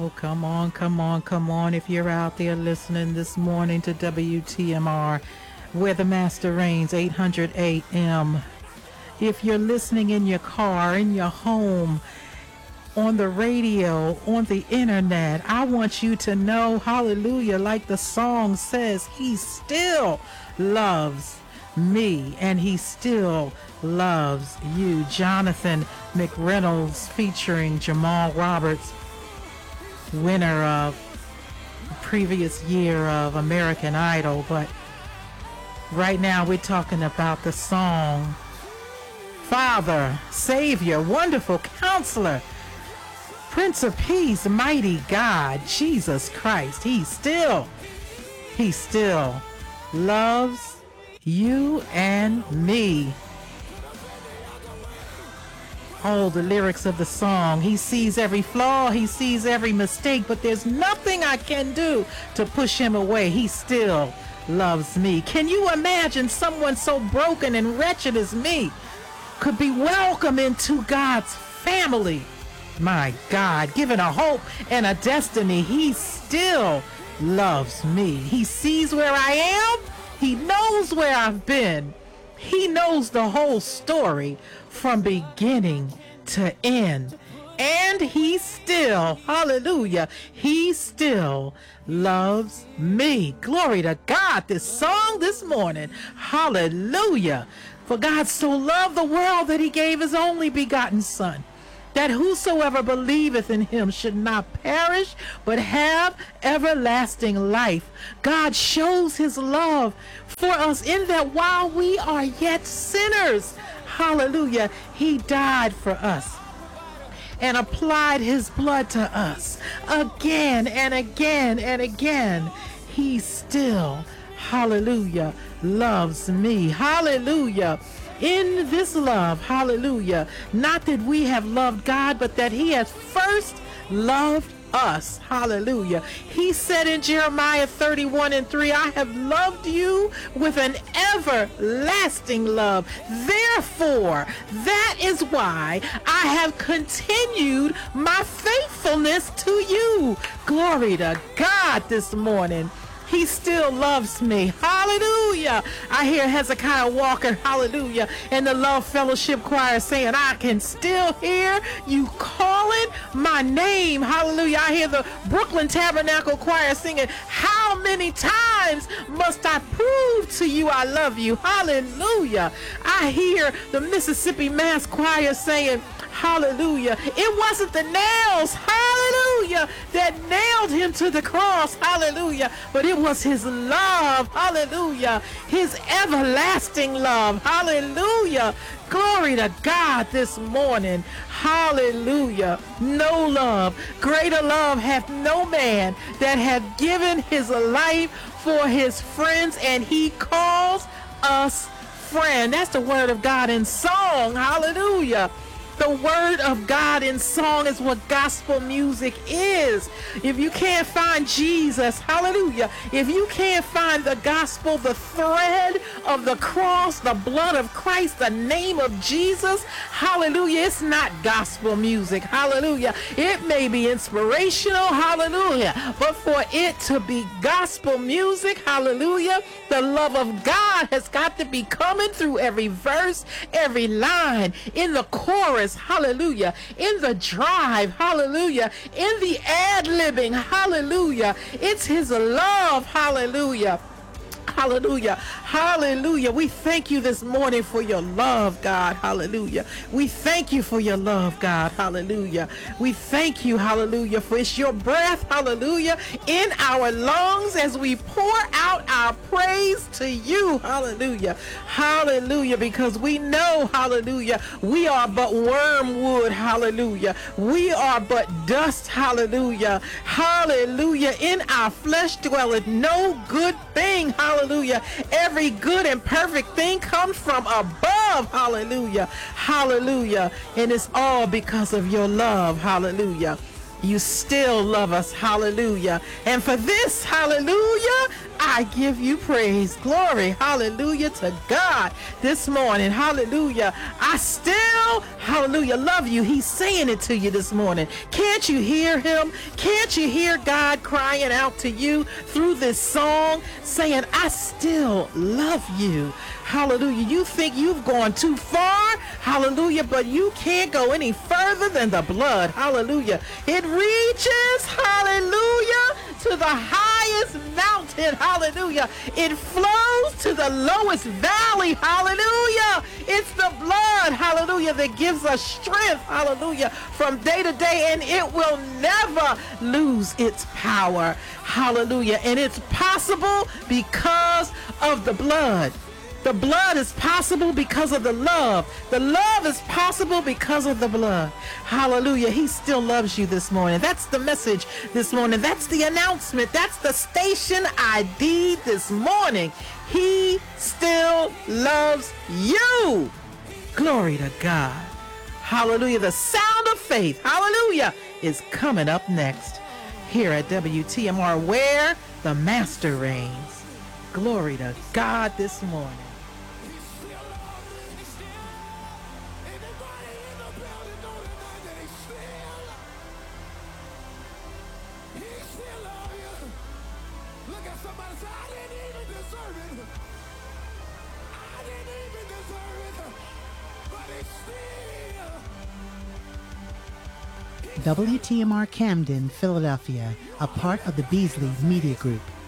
Oh, come on, come on, come on. If you're out there listening this morning to WTMR, where the master reigns, 800 AM. If you're listening in your car, in your home, on the radio, on the internet, I want you to know, hallelujah, like the song says, he still loves me and he still loves you. Jonathan McReynolds featuring Jamal Roberts, winner of the previous year of American Idol. But right now we're talking about the song Father, Savior, Wonderful Counselor, Prince of Peace, Mighty God, Jesus Christ. He still loves you and me. Oh, the lyrics of the song. He sees every flaw, he sees every mistake, but there's nothing I can do to push him away. He still loves me. Can you imagine someone so broken and wretched as me could be welcomed into God's family? My God, given a hope and a destiny, he still loves me. He sees where I am. He knows where I've been. He knows the whole story from beginning to end. And he still, hallelujah, he still loves me. Glory to God. This song this morning, hallelujah. For God so loved the world that he gave his only begotten Son, that whosoever believeth in him should not perish, but have everlasting life. God shows his love for us in that while we are yet sinners, hallelujah, he died for us and applied his blood to us again and again and again. He still, hallelujah, loves me. Hallelujah. In this love, hallelujah, not that we have loved God, but that he has first loved us. Hallelujah. He said in Jeremiah 31:3, I have loved you with an everlasting love. Therefore, that is why I have continued my faithfulness to you. Glory to God this morning. He still loves me. Hallelujah. I hear Hezekiah Walker, hallelujah, and the Love Fellowship Choir saying, I can still hear you calling my name. Hallelujah. I hear the Brooklyn Tabernacle Choir singing, how many times must I prove to you I love you? Hallelujah. I hear the Mississippi Mass Choir saying, hallelujah, it wasn't the nails, hallelujah, that nailed him to the cross, hallelujah, but it was his love, hallelujah, his everlasting love, hallelujah. Glory to God this morning, hallelujah. No love, greater love hath no man that hath given his life for his friends, and he calls us friend. That's the word of God in song, hallelujah. The word of God in song is what gospel music is. If you can't find Jesus, hallelujah, if you can't find the gospel, the thread of the cross, the blood of Christ, the name of Jesus, hallelujah, it's not gospel music, hallelujah. It may be inspirational, hallelujah, but for it to be gospel music, hallelujah, the love of God has got to be coming through every verse, every line, in the chorus, hallelujah, in the drive, hallelujah, in the ad-libbing, hallelujah. It's his love, hallelujah. Hallelujah. Hallelujah. We thank you this morning for your love, God. Hallelujah. We thank you for your love, God. Hallelujah. We thank you, hallelujah, for it's your breath, hallelujah, in our lungs as we pour out our praise to you. Hallelujah. Hallelujah. Because we know, hallelujah, we are but wormwood. Hallelujah. We are but dust. Hallelujah. Hallelujah. In our flesh dwelleth no good thing. Hallelujah. Every good and perfect thing comes from above. Hallelujah. Hallelujah. And it's all because of your love. Hallelujah. You still love us. Hallelujah. And for this, hallelujah, I give you praise. Glory. Hallelujah to God this morning. Hallelujah. I still, hallelujah, love you. He's saying it to you this morning. Can't you hear him? Can't you hear God crying out to you through this song saying, I still love you? Hallelujah. You think you've gone too far. Hallelujah. But you can't go any further than the blood. Hallelujah. It reaches, hallelujah, to the highest mountain. Hallelujah. It flows to the lowest valley. Hallelujah. It's the blood. Hallelujah. That gives us strength. Hallelujah. From day to day. And it will never lose its power. Hallelujah. And it's possible because of the blood. The blood is possible because of the love. The love is possible because of the blood. Hallelujah. He still loves you this morning. That's the message this morning. That's the announcement. That's the station ID this morning. He still loves you. Glory to God. Hallelujah. The sound of faith, hallelujah, is coming up next here at WTMR, where the Master reigns. Glory to God this morning. WTMR Camden, Philadelphia, a part of the Beasley Media Group,